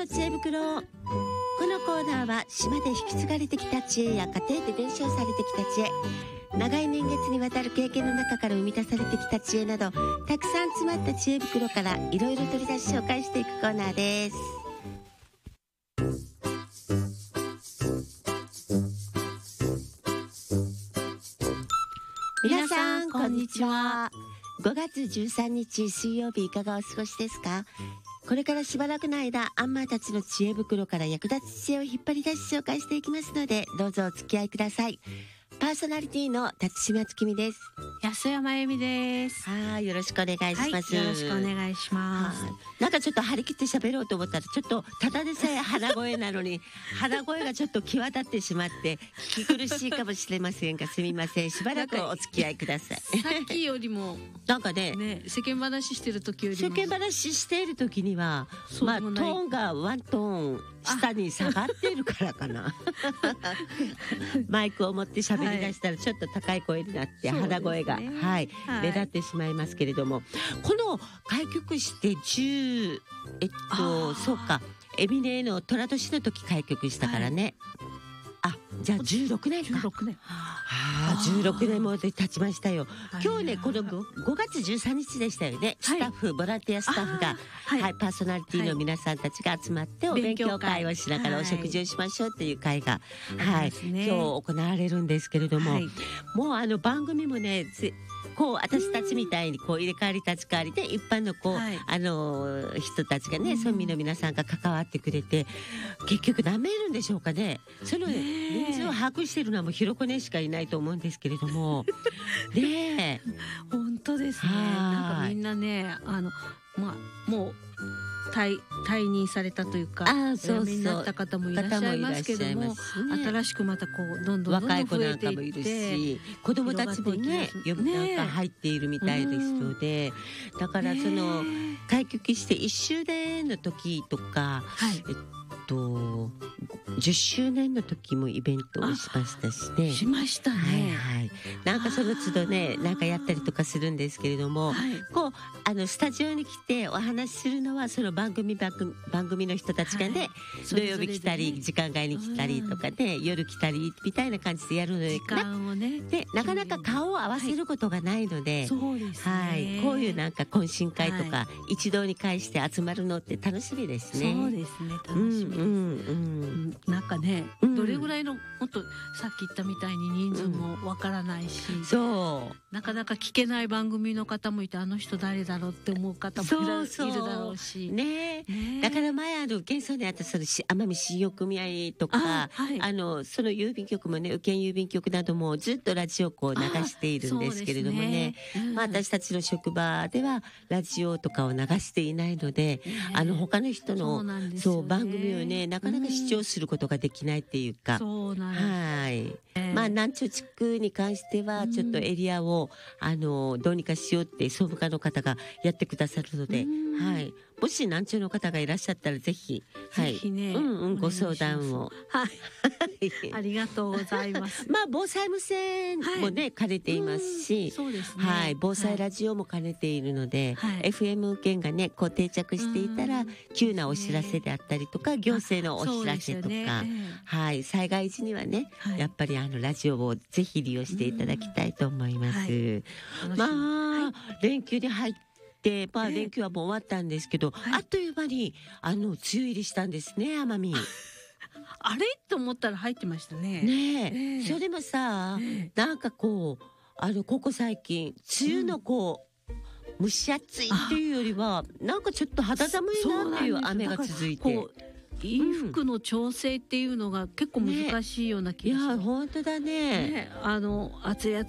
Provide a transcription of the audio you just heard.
の知恵袋。このコーナーは島で引き継がれてきた知恵や家庭で伝承されてきた知恵、長い年月にわたる経験の中から生み出されてきた知恵など、たくさん詰まった知恵袋からいろいろ取り出し紹介していくコーナーです。皆さんこんにちは。5月13日水曜日、いかがお過ごしですか？これからしばらくの間、アンマーたちの知恵袋から役立つ知恵を引っ張り出し紹介していきますので、どうぞお付き合いください。パーソナリティの辰島月美です。 安山由美です。 よろしくお願いします。 よろしくお願いします。 なんかちょっと張り切って喋ろうと思ったら、ちょっとただでさえ鼻声なのに鼻声がちょっと際立ってしまって聞き苦しいかもしれませんが、すみません。しばらくお付き合いください。 さっきよりもなんかね、 世間話してる時よりも世間話している時にはトーンがワントーン下に下がっているからかな。マイクを持って喋り出したらちょっと高い声になって鼻声が、目立ってしまいますけれども、この開局してそうか、エミネの寅年の時開局したからね。じゃあ16年か。16年も経ちましたよ。今日ね、この5月13日でしたよね。スタッフ、ボランティアスタッフが、パーソナリティの皆さんたちが集まってお勉強会をしながらお食事をしましょうっていう会が、今日行われるんですけれども、もう番組もね、私たちみたいに入れ替わり立ち替わりで一般の人たちがね、村民の皆さんが関わってくれて、結局何名いるんでしょうかね。その人数を把握しているのはもうひろこねしかいないと思うんですけれどもね。 本当ですね。なんかみんなね、もう退任されたというか、お辞めになった方もいらっしゃいますけども、新しくまたどんどん若い子なんかもいるし、子供たちもね、なんか入っているみたいですので、だからその開局して1周年の時とか、10周年の時もイベントをしましたしね。 しましたね。 なんかその都度ね、なんかやったりとかするんですけれども、スタジオに来てお話しするのはその番組の人たちがね、土曜日来たり時間外に来たりとかね、夜来たりみたいな感じでやるので、 時間をね、 でなかなか顔を合わせることがないので、 そうですね。 こういうなんか懇親会とか一堂に会して集まるのって楽しみですね。 そうですね、楽しみです。なんかね、どれぐらいの、もっとさっき言ったみたいに人数もわからないし、なかなか聞けない番組の方もいて、あの人誰だろうって思う方もいるだろうしね。だから前現想にあったその奄美信用組合とか、その郵便局もね、右県郵便局などもずっとラジオを流しているんですけれどもね、私たちの職場ではラジオとかを流していないので、他の人の番組をね、なかなか視聴することができないっていうか、南朝地区に関してはちょっとエリアをどうにかしようって総務課の方がやってくださるので、もし南朝の方がいらっしゃったらぜひね、 ご相談を。 ありがとうございます。 防災無線もね、兼ねていますし、防災ラジオも兼ねているので、FM 圏がね、定着していたら急なお知らせであったりとか、行政のお知らせとか、災害時にはね、やっぱりラジオをぜひ利用していただきたいと思います。連休に入って、連休はもう終わったんですけど、あっという間に梅雨入りしたんですね、奄美。 あれと思ったら入ってましたね。 それもさ、なんかここ最近梅雨の蒸し暑いっていうよりは、なんかちょっと肌寒いなっていう雨が続いて、 衣服の調整っていうのが結構難しいような気がします。 本当だね。 暑い